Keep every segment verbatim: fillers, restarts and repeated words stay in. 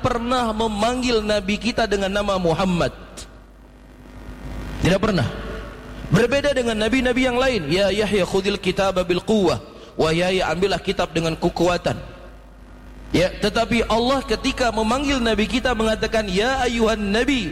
pernah memanggil Nabi kita dengan nama Muhammad. Tidak pernah. Berbeda dengan Nabi-Nabi yang lain. Ya Yahya khudil kitaba bil quwwah. Wah Yahya, ambillah kitab dengan kekuatan. Ya, tetapi Allah ketika memanggil Nabi kita mengatakan, Ya ayuhan Nabi,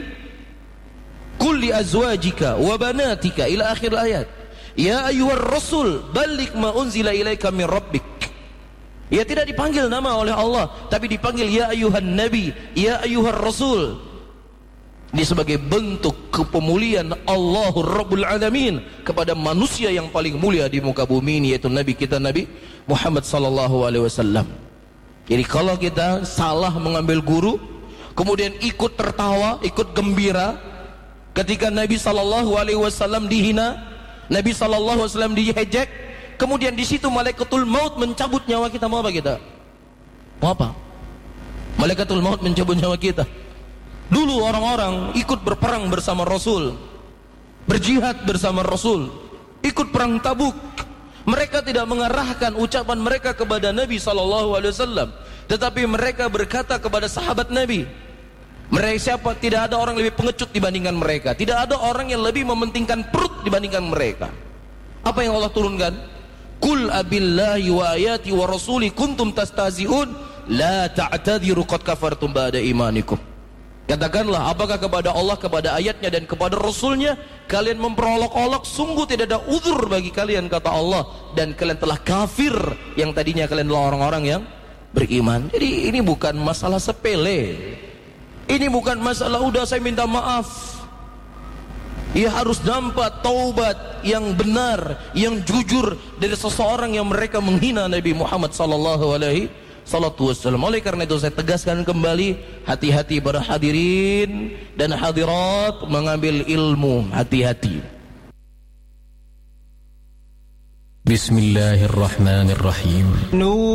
Qul li azwajika wa banatika, ila akhir ayat. Ya ayuhar Rasul, balik ma unzila ilaika min rabbik. Ya, tidak dipanggil nama oleh Allah, tapi dipanggil Ya ayuhan Nabi, Ya ayuhar Rasul. Ini sebagai bentuk kepemuliaan Allahur Rabbul Alamin kepada manusia yang paling mulia di muka bumi ini, yaitu Nabi kita Nabi Muhammad sallallahu alaihi wasallam. Jadi kalau kita salah mengambil guru, kemudian ikut tertawa, ikut gembira ketika Nabi sallallahu alaihi wasallam dihina, Nabi sallallahu alaihi wasallam diejek, kemudian di situ malaikatul maut mencabut nyawa kita, mau apa kita? Mau apa? Malaikatul maut mencabut nyawa kita. Dulu orang-orang ikut berperang bersama Rasul, berjihad bersama Rasul, ikut perang Tabuk. Mereka tidak mengarahkan ucapan mereka kepada Nabi sallallahu alaihi wasallam, tetapi mereka berkata kepada sahabat Nabi. Mereka siapa? Tidak ada orang lebih pengecut dibandingkan mereka. Tidak ada orang yang lebih mementingkan perut dibandingkan mereka. Apa yang Allah turunkan? Qul abillahi wa ayati wa rasuli kuntum tastazi'un la ta'tadiru qad kafartum ba'da imanikum. Katakanlah, apakah kepada Allah, kepada ayatnya dan kepada Rasulnya kalian memperolok-olok? Sungguh tidak ada uzur bagi kalian, kata Allah, dan kalian telah kafir yang tadinya kalian adalah orang-orang yang beriman. Jadi ini bukan masalah sepele. Ini bukan masalah udah saya minta maaf. Ia harus nampak taubat yang benar, yang jujur dari seseorang yang mereka menghina Nabi Muhammad sallallahu alaihi wasallam. Oleh karena itu saya tegaskan kembali, hati-hati para hadirin dan hadirat mengambil ilmu, hati-hati. Bismillahirrahmanirrahim.